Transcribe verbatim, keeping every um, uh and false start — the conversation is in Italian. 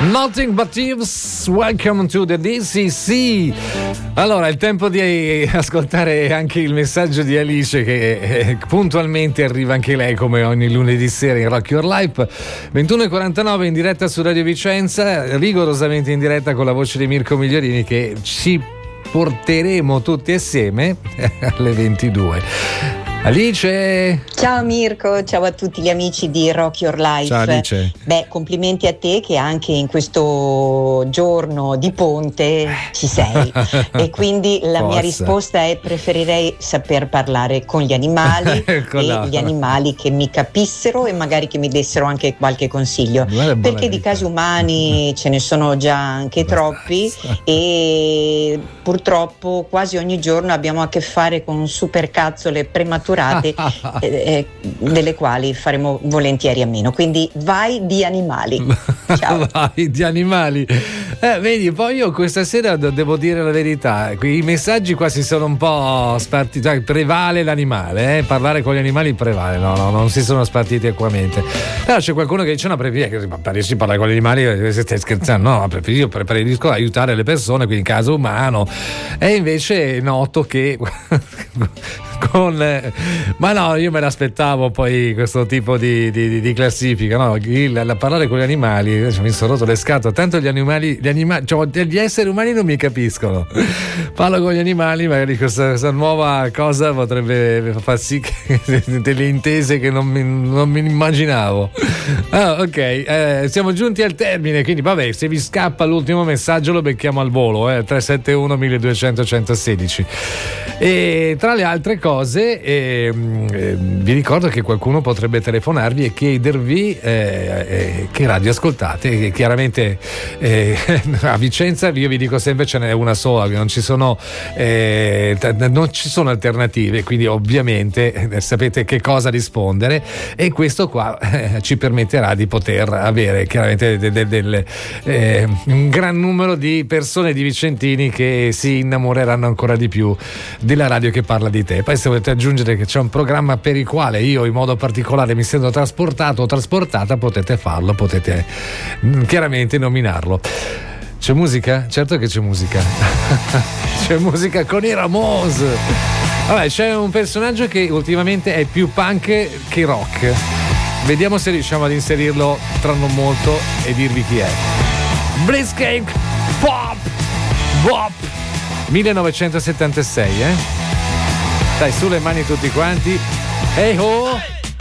Nothing But Thieves, welcome to the D C C. Allora, è il tempo di ascoltare anche il messaggio di Alice, che eh, puntualmente arriva anche lei come ogni lunedì sera in Rock Your Life. ventuno e quarantanove in diretta su Radio Vicenza, rigorosamente in diretta con la voce di Mirko Migliorini, che ci porteremo tutti assieme alle ventidue. Alice! Ciao Mirko, ciao a tutti gli amici di Rock Your Life. Ciao Alice. Beh, complimenti a te che anche in questo giorno di ponte ci sei. E quindi la Forza. mia risposta è: preferirei saper parlare con gli animali Ecco e là. gli animali che mi capissero e magari che mi dessero anche qualche consiglio. Perché di casi umani ce ne sono già anche troppi e purtroppo quasi ogni giorno abbiamo a che fare con supercazzole prematurate eh, eh, delle quali faremo volentieri a meno. Quindi vai di animali. Ciao. Vai di animali. Eh, vedi, poi io questa sera devo dire la verità, i messaggi qua si sono un po' spartiti, cioè, prevale l'animale, eh? Parlare con gli animali prevale, no, no, non si sono spartiti equamente. Però c'è qualcuno che dice: no, preferisci parlare con gli animali, se stai scherzando, no, preferisco, preferisco aiutare le persone, quindi in caso umano. E invece noto che con eh, ma no, io me l'aspettavo poi questo tipo di, di, di classifica, no? Il, la, parlare con gli animali, cioè, mi sono rotto le scatole, tanto gli animali, gli animali, cioè, gli esseri umani non mi capiscono. Parlo con gli animali, magari questa, questa nuova cosa potrebbe far sì che delle intese che non mi, non mi immaginavo. Ah, ok, eh, siamo giunti al termine, quindi vabbè, se vi scappa l'ultimo messaggio lo becchiamo al volo, eh, tre sette uno duemilacento centosedici. E tra le altre cose eh, eh, vi ricordo che qualcuno potrebbe telefonarvi e chiedervi eh, eh, che radio ascoltate. Chiaramente eh, a Vicenza io vi dico sempre ce n'è una sola, non ci sono eh, non ci sono alternative, quindi ovviamente eh, sapete che cosa rispondere, e questo qua eh, ci permetterà di poter avere chiaramente de, de, de, de, eh, un gran numero di persone, di vicentini, che si innamoreranno ancora di più della radio che parla di te. Poi se volete aggiungere che c'è un programma per il quale io in modo particolare mi sento trasportato o trasportata, potete farlo, potete mh, chiaramente nominarlo. C'è musica? Certo che c'è musica. C'è musica con i Ramos. Vabbè, c'è un personaggio che ultimamente è più punk che rock. Vediamo se riusciamo ad inserirlo tra non molto e dirvi chi è. Blitzkrieg Pop Bop millenovecentosettantasei, eh? Dai, sulle mani tutti quanti. Hey ho!